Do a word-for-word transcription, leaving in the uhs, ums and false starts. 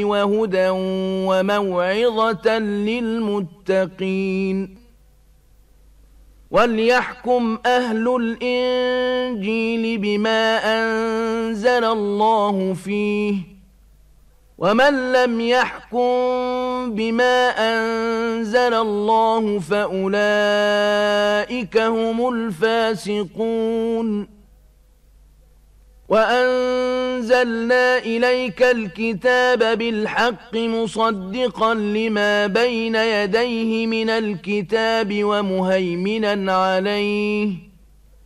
وهدى وموعظة للمتقين. وليحكم أهل الإنجيل بما أنزل الله فيه، ومن لم يحكم بما أنزل الله فأولئك هم الفاسقون. وأنزلنا إليك الكتاب بالحق مصدقا لما بين يديه من الكتاب ومهيمنا عليه